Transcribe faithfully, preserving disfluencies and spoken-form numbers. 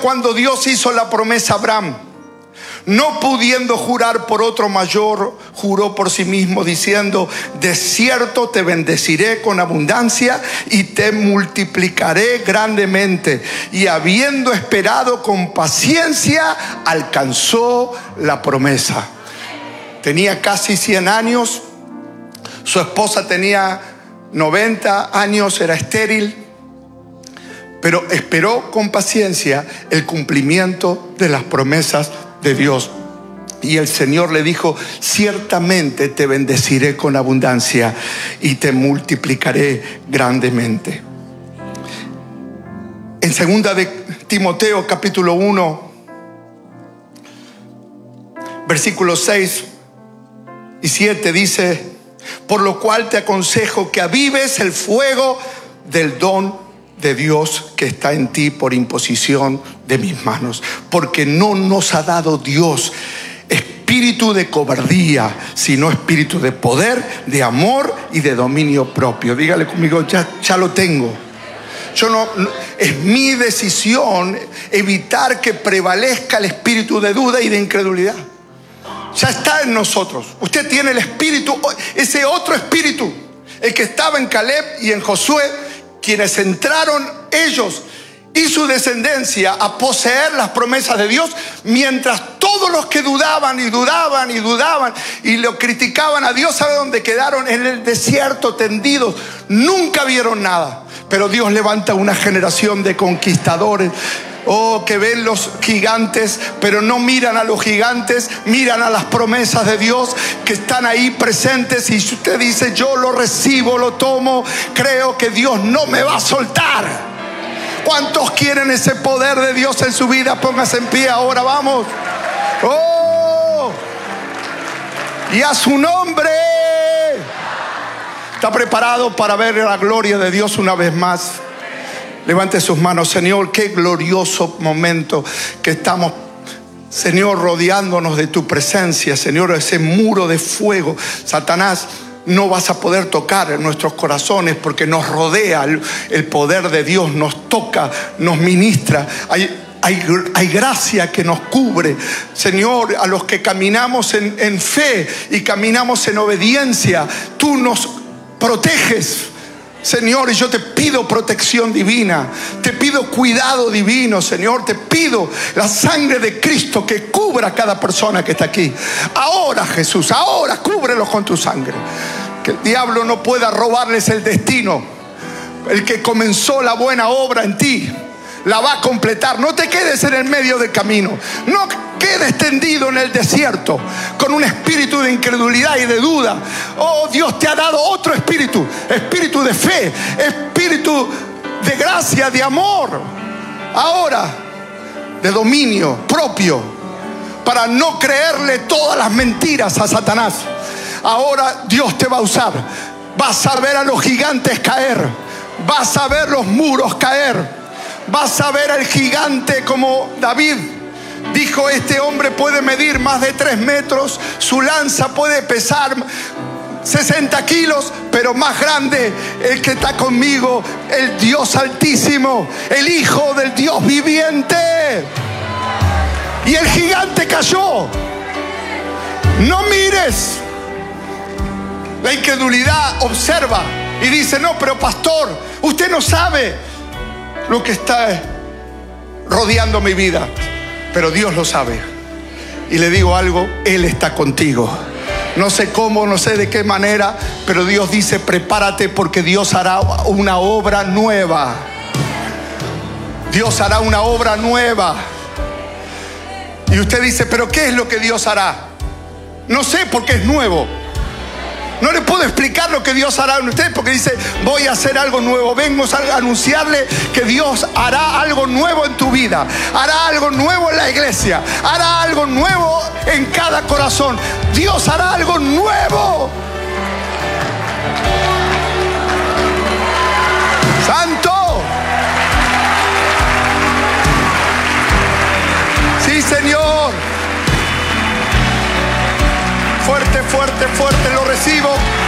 cuando Dios hizo la promesa a Abraham, no pudiendo jurar por otro mayor, juró por sí mismo diciendo: de cierto te bendeciré con abundancia y te multiplicaré grandemente. Y habiendo esperado con paciencia, alcanzó la promesa. Tenía casi cien años, su esposa tenía noventa años, era estéril, pero esperó con paciencia el cumplimiento de las promesas de Dios. Y el Señor le dijo: ciertamente te bendeciré con abundancia y te multiplicaré grandemente. En segunda de Timoteo capítulo uno, versículos seis y siete dice: por lo cual te aconsejo que avives el fuego del don de Dios que está en ti por imposición de mis manos, porque no nos ha dado Dios espíritu de cobardía, sino espíritu de poder, de amor y de dominio propio. Dígale conmigo: ya, ya lo tengo. Yo no, no, es mi decisión evitar que prevalezca el espíritu de duda y de incredulidad. Ya está en nosotros. Usted tiene el espíritu, ese otro espíritu, el que estaba en Caleb y en Josué, quienes entraron ellos y su descendencia a poseer las promesas de Dios, mientras todos los que dudaban y dudaban y dudaban y lo criticaban a Dios, ¿sabe dónde quedaron? En el desierto, tendidos. Nunca vieron nada. Pero Dios levanta una generación de conquistadores. Oh, que ven los gigantes, pero no miran a los gigantes, miran a las promesas de Dios que están ahí presentes. Y si usted dice: yo lo recibo, lo tomo, creo que Dios no me va a soltar. ¿Cuántos quieren ese poder de Dios en su vida? Póngase en pie ahora, vamos. Oh, y a su nombre. ¿Está preparado para ver la gloria de Dios una vez más? Levante sus manos. Señor, qué glorioso momento que estamos, Señor, rodeándonos de tu presencia. Señor, ese muro de fuego, Satanás, no vas a poder tocar en nuestros corazones porque nos rodea el, el poder de Dios, nos toca, nos ministra. Hay, hay, hay gracia que nos cubre. Señor, a los que caminamos en, en fe y caminamos en obediencia, tú nos proteges. Señor, y yo te pido protección divina, te pido cuidado divino, Señor, te pido la sangre de Cristo que cubra a cada persona que está aquí. Ahora, Jesús, ahora cúbrelos con tu sangre. Que el diablo no pueda robarles el destino. El que comenzó la buena obra en ti, la va a completar. No te quedes en el medio del camino. No quedes tendido en el desierto con un espíritu de incredulidad y de duda. Oh, Dios te ha dado otro espíritu. Espíritu de fe, espíritu de gracia, de amor. Ahora, de dominio propio, para no creerle todas las mentiras a Satanás. Ahora Dios te va a usar. Vas a ver a los gigantes caer. Vas a ver los muros caer. Vas a ver al gigante como David dijo: este hombre puede medir más de tres metros, su lanza puede pesar sesenta kilos, pero más grande el que está conmigo, el Dios Altísimo, el Hijo del Dios viviente. Y el gigante cayó. No mires la incredulidad, observa y dice: no, pero pastor, usted no sabe lo que está rodeando mi vida. Pero Dios lo sabe. Y le digo algo: Él está contigo. No sé cómo, no sé de qué manera, pero Dios dice: prepárate, porque Dios hará una obra nueva. Dios hará una obra nueva. Y usted dice: pero ¿qué es lo que Dios hará? No sé, porque es nuevo. No le puedo explicar lo que Dios hará en usted, porque dice: voy a hacer algo nuevo. Vengo a anunciarle que Dios hará algo nuevo en tu vida. Hará algo nuevo en la iglesia. Hará algo nuevo en cada corazón. Dios hará algo nuevo. ¡Santo! Sí, Señor. Fuerte, fuerte, fuerte, lo recibo.